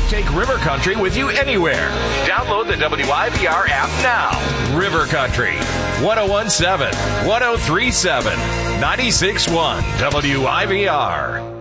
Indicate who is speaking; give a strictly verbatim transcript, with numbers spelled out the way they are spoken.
Speaker 1: Take River Country with you anywhere. Download the W I V R app now. River Country, one oh one point seven, one oh three point seven, ninety-six point one W I V R.